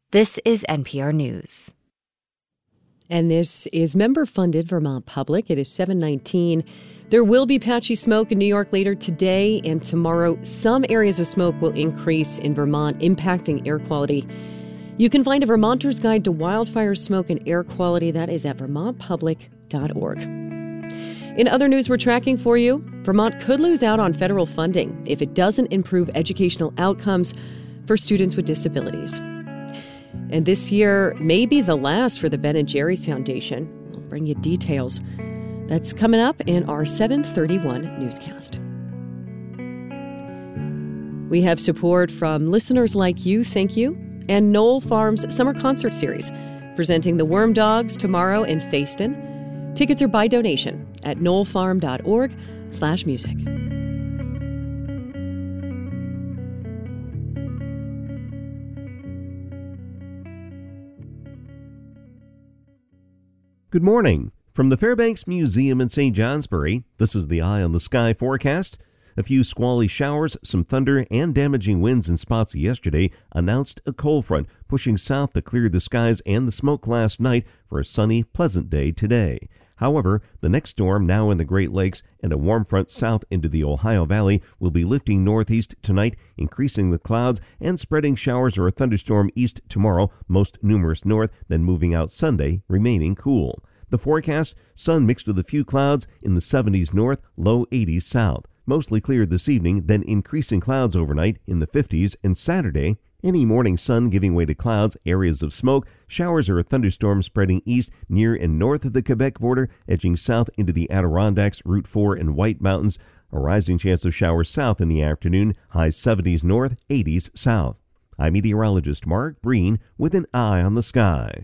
This is NPR News. And this is member-funded Vermont Public. It is 7:19. There will be patchy smoke in New York later today and tomorrow. Some areas of smoke will increase in Vermont, impacting air quality. You can find a Vermonter's Guide to Wildfire Smoke and Air Quality. That is at vermontpublic.org. In other news we're tracking for you, Vermont could lose out on federal funding if it doesn't improve educational outcomes for students with disabilities. And this year may be the last for the Ben & Jerry's Foundation. We'll bring you details. That's coming up in our 7:31 newscast. We have support from listeners like you, thank you, and Knoll Farms Summer Concert Series, presenting the Worm Dogs tomorrow in Fayston. Tickets are by donation at knollfarm.org/music. Good morning. From the Fairbanks Museum in St. Johnsbury, this is the Eye on the Sky forecast. A few squally showers, some thunder, and damaging winds in spots yesterday announced a cold front pushing south to clear the skies and the smoke last night for a sunny, pleasant day today. However, the next storm, now in the Great Lakes, and a warm front south into the Ohio Valley will be lifting northeast tonight, increasing the clouds and spreading showers or a thunderstorm east tomorrow, most numerous north, then moving out Sunday, remaining cool. The forecast, sun mixed with a few clouds in the 70s north, low 80s south. Mostly clear this evening, then increasing clouds overnight in the 50s, and Saturday, any morning sun giving way to clouds, areas of smoke, showers or a thunderstorm spreading east, near and north of the Quebec border, edging south into the Adirondacks, Route 4 and White Mountains. A rising chance of showers south in the afternoon, high 70s north, 80s south. I'm meteorologist Mark Breen with an eye on the sky.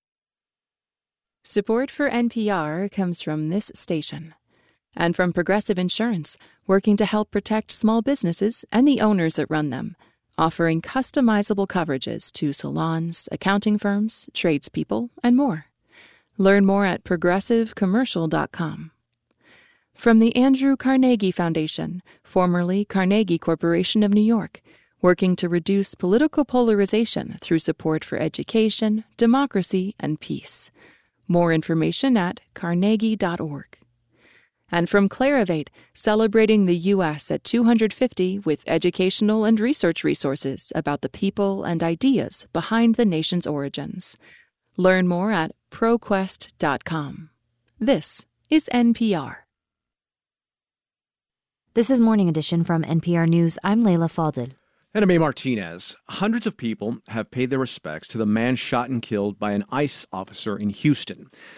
Support for NPR comes from this station and from Progressive Insurance, working to help protect small businesses and the owners that run them, offering customizable coverages to salons, accounting firms, tradespeople, and more. Learn more at progressivecommercial.com. From the Andrew Carnegie Foundation, formerly Carnegie Corporation of New York, working to reduce political polarization through support for education, democracy, and peace. More information at carnegie.org. And from Clarivate, celebrating the U.S. at 250 with educational and research resources about the people and ideas behind the nation's origins. Learn more at proquest.com. This is NPR. This is Morning Edition from NPR News. I'm Layla Falded. And I'm A. Martinez. Hundreds of people have paid their respects to the man shot and killed by an ICE officer in Houston.